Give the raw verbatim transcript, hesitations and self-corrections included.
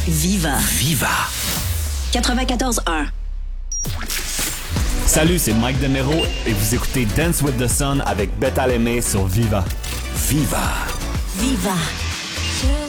Viva. Viva. quatre-vingt-quatorze un. Salut, c'est Mike Demero et vous écoutez Dance with the Sun avec Beth Alemé sur Viva. Viva. Viva. Je